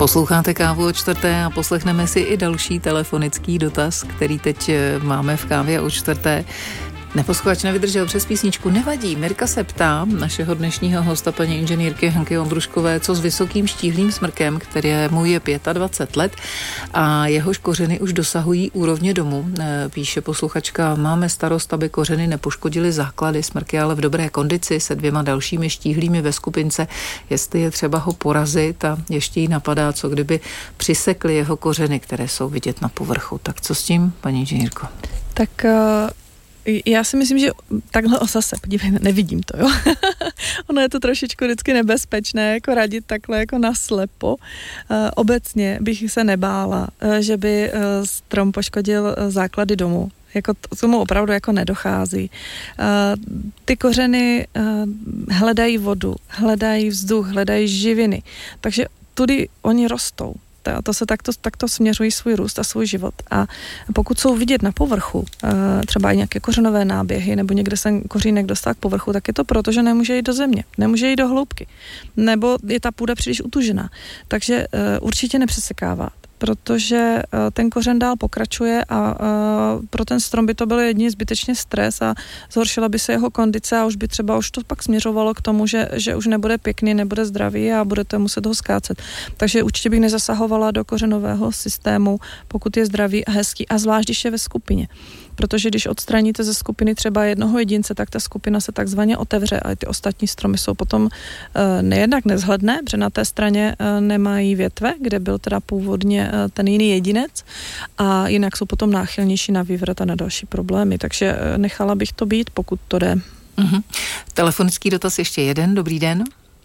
Posloucháte Kávu o čtvrté a poslechneme si i další telefonický dotaz, který teď máme v Kávě o čtvrté. Neposluchač nevydržel přes písničku, nevadí. Mirka se ptá našeho dnešního hosta, paní inženýrky Hanky Ondruškové, co s vysokým štíhlým smrkem, kterému je 25 let a jehož kořeny už dosahují úrovně domu. Píše posluchačka, máme starost, aby kořeny nepoškodily základy. Smrk je ale v dobré kondici se 2 dalšími štíhlými ve skupince. Jestli je třeba ho porazit a ještě jí napadá, co kdyby přisekly jeho kořeny, které jsou vidět na povrchu. Tak co s tím, paní inženýrko? Tak já si myslím, že takhle zase, podívej, nevidím to, jo. Ono je to trošičku vždycky nebezpečné, jako radit takhle jako naslepo. Obecně bych se nebála, že by strom poškodil základy domu. Jako tomu opravdu jako nedochází. Ty kořeny hledají vodu, hledají vzduch, hledají živiny, takže tudy oni rostou. To se takto směřují svůj růst a svůj život. A pokud jsou vidět na povrchu, třeba i nějaké kořenové náběhy, nebo někde se kořínek dostal k povrchu, tak je to proto, že nemůže jít do země, nemůže jít do hloubky, nebo je ta půda příliš utužená. Takže určitě nepřesekávat, protože ten kořen dál pokračuje a pro ten strom by to byl jedině zbytečně stres a zhoršila by se jeho kondice a už to pak směřovalo k tomu, že už nebude pěkný, nebude zdravý a budete muset ho skácet. Takže určitě bych nezasahovala do kořenového systému, pokud je zdravý a hezký a zvlášť, když je ve skupině. Protože když odstraníte ze skupiny třeba jednoho jedince, tak ta skupina se takzvaně otevře a ty ostatní stromy jsou potom nejednak nezhledné, protože na té straně nemají větve, kde byl teda původně ten jiný jedinec a jinak jsou potom náchylnější na vývrat a na další problémy. Takže nechala bych to být, pokud to jde. Telefonický dotaz ještě jeden. Dobrý den.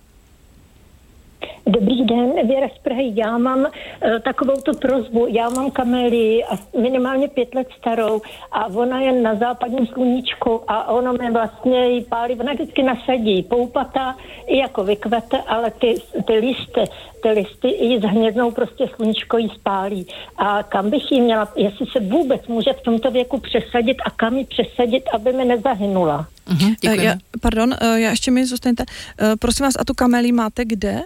Dobrý den, Věra z Prahy. Já mám takovouto prosbu. Já mám kamelii minimálně 5 let starou a ona je na západním sluníčku a ono mi vlastně jí pálí, ona vždycky nasadí poupata i jako vykvete, ale ty listy jí zhnědnou, prostě sluníčko jí spálí. A kam bych jí měla, jestli se vůbec může v tomto věku přesadit a kam jí přesadit, aby mi nezahynula. Já ještě mi zůstaňte. Prosím vás, a tu kamelii máte kde?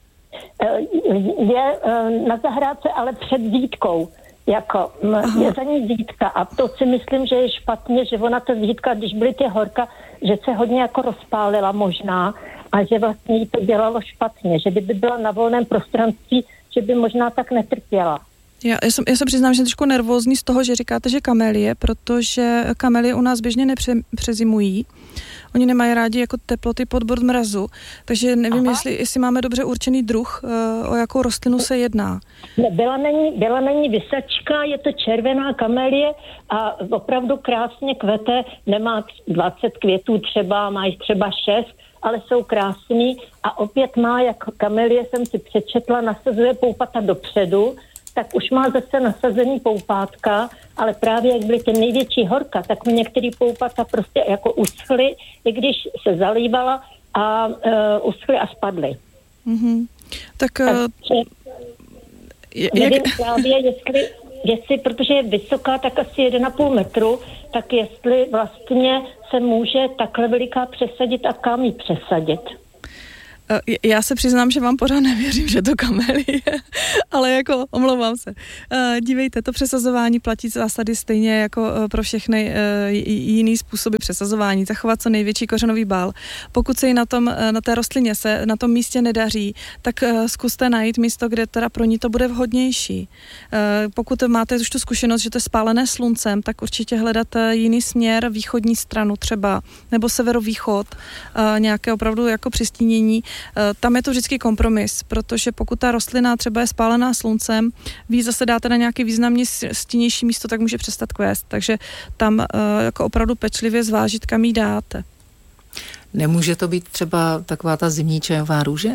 Je na zahrádce, ale před zítkou. Je za ní zítka a to si myslím, že je špatně, že ona ta zítka, když byly ty horka, že se hodně jako rozpálila možná a že vlastně jí to dělalo špatně, že kdyby byla na volném prostranství, že by možná tak netrpěla. Já se přiznám, že jsem trošku nervózní z toho, že říkáte, že kamelie, protože kamelie u nás běžně nepřezimují. Oni nemají rádi jako teploty pod bod mrazu, takže nevím, jestli máme dobře určený druh, o jakou rostlinu se jedná. Byla na ní vysačka, je to červená kamelie a opravdu krásně kvete, nemá 20 květů třeba, má jich třeba 6, ale jsou krásný a opět má, jak kamelie jsem si přečetla, nasazuje poupata dopředu, tak už má zase nasazený poupátka, ale právě jak byly ty největší horka, tak mi některý poupata prostě jako uschly, i když se zalívala a uschly a spadly. Mm-hmm. Nevím právě, jestli, protože je vysoká, tak asi 1,5 metru, tak jestli vlastně se může takhle veliká přesadit a kam ji přesadit. Já se přiznám, že vám pořád nevěřím, že to kamelie, ale jako omlouvám se. Dívejte, to přesazování platí zásady stejně jako pro všechny jiný způsoby přesazování. Zachovat co největší kořenový bál. Pokud se jí na té rostlině se na tom místě nedaří, tak zkuste najít místo, kde teda pro ní to bude vhodnější. Pokud máte už tu zkušenost, že to je spálené sluncem, tak určitě hledat jiný směr, východní stranu třeba, nebo severovýchod, nějaké opravdu jako přistínění. Tam je to vždycky kompromis, protože pokud ta rostlina třeba je spálená sluncem, vy zase dáte na nějaké významně stinnější místo, tak může přestat kvést. Takže tam jako opravdu pečlivě zvážit, kam jí dáte. Nemůže to být třeba taková ta zimní čajová růže?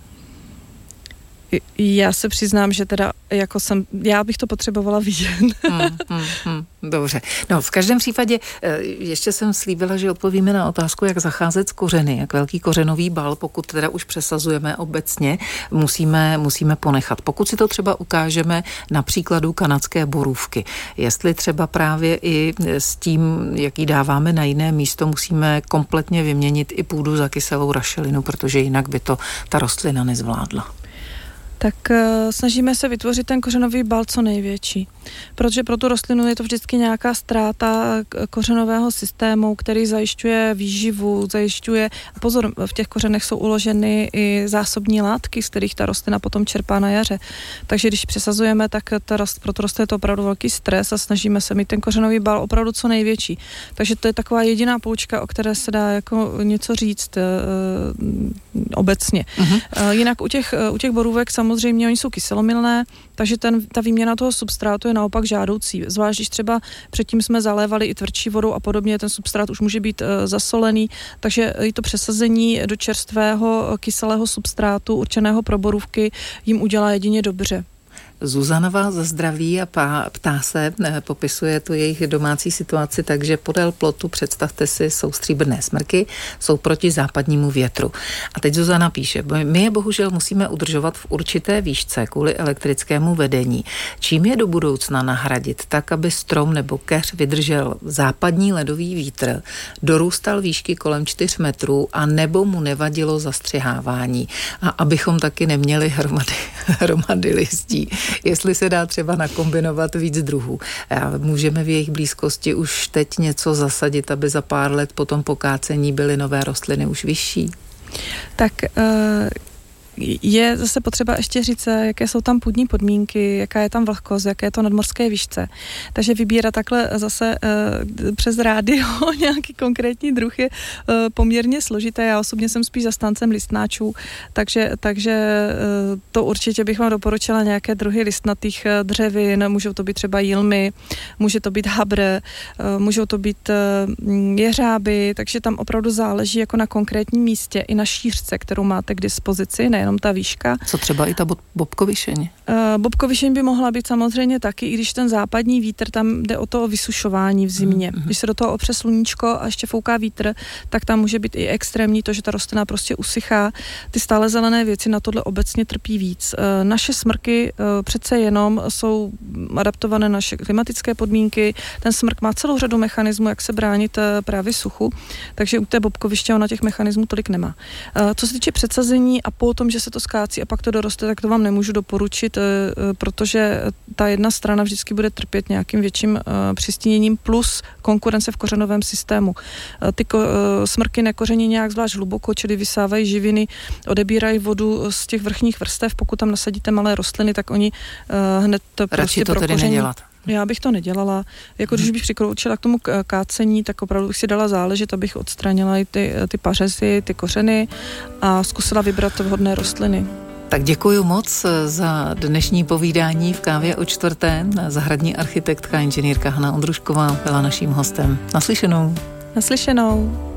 Já se přiznám, že teda já bych to potřebovala vidět. Dobře. No, v každém případě ještě jsem slíbila, že odpovíme na otázku, jak zacházet s kořeny, jak velký kořenový bal, pokud teda už přesazujeme obecně, musíme ponechat. Pokud si to třeba ukážeme na příkladu kanadské borůvky, jestli třeba právě i s tím, jaký dáváme na jiné místo, musíme kompletně vyměnit i půdu za kyselou rašelinu, protože jinak by to ta rostlina nezvládla. Tak snažíme se vytvořit ten kořenový bal co největší, protože pro tu rostlinu je to vždycky nějaká ztráta kořenového systému, který zajišťuje výživu, pozor, v těch kořenech jsou uloženy i zásobní látky, z kterých ta rostlina potom čerpá na jaře. Takže když přesazujeme, tak pro tu rostlinu je to opravdu velký stres a snažíme se mít ten kořenový bal opravdu co největší. Takže to je taková jediná poučka, o které se dá jako něco říct obecně. Jinak u těch borůvek samozřejmě oni jsou kyselomilné, takže ta výměna toho substrátu je naopak žádoucí. Zvlášť, když třeba předtím jsme zalévali i tvrdší vodou a podobně, ten substrát už může být zasolený, takže i to přesazení do čerstvého kyselého substrátu určeného pro borůvky jim udělá jedině dobře. Zuzana vás zdraví a ptá se, popisuje tu jejich domácí situaci, takže podél plotu, představte si, jsou stříbrné smrky, jsou proti západnímu větru. A teď Zuzana píše, my je bohužel musíme udržovat v určité výšce kvůli elektrickému vedení. Čím je do budoucna nahradit tak, aby strom nebo keř vydržel západní ledový vítr, dorůstal výšky kolem 4 metrů a nebo mu nevadilo zastřihávání a abychom taky neměli hromady listí. Jestli se dá třeba nakombinovat víc druhů. Můžeme v jejich blízkosti už teď něco zasadit, aby za pár let po tom pokácení byly nové rostliny už vyšší? Tak je zase potřeba ještě říct, jaké jsou tam půdní podmínky, jaká je tam vlhkost, jaké je to nadmořské výšce. Takže vybírat takhle zase přes rádio nějaký konkrétní druh je poměrně složité. Já osobně jsem spíš zastáncem listnáčů, takže to určitě bych vám doporučila nějaké druhy listnatých dřevin, můžou to být třeba jilmy, může to být habr, můžou to být jeřáby, takže tam opravdu záleží jako na konkrétním místě i na šířce, kterou máte k dispozici, nejenom ta výška. Co třeba i ta bobkovišeň? Bobkovišeň by mohla být samozřejmě taky, i když ten západní vítr, tam jde o to vysušování v zimě. Když se do toho opře sluníčko a ještě fouká vítr, tak tam může být i extrémní to, že ta rostlina prostě usychá. Ty stále zelené věci na tohle obecně trpí víc. Naše smrky přece jenom jsou adaptované na naše klimatické podmínky. Ten smrk má celou řadu mechanismů, jak se bránit právě suchu, takže u té bobkoviště ona těch mechanismů tolik nemá. Co se týče předsazení a potom, že se to skácí a pak to doroste, tak to vám nemůžu doporučit, protože ta jedna strana vždycky bude trpět nějakým větším přistíněním plus konkurence v kořenovém systému. Ty smrky nekoření nějak zvlášť hluboko, čili vysávají živiny, odebírají vodu z těch vrchních vrstev. Pokud tam nasadíte malé rostliny, tak oni hned prostě to tedy nedělat. Já bych to nedělala. Jako když bych přikročila k tomu kácení, tak opravdu bych si dala záležet, abych odstranila i ty pařezy, ty kořeny a zkusila vybrat vhodné rostliny. Tak děkuji moc za dnešní povídání v Kávě o čtvrté. Zahradní architektka, inženýrka Hana Ondrušková byla naším hostem. Naslyšenou. Naslyšenou.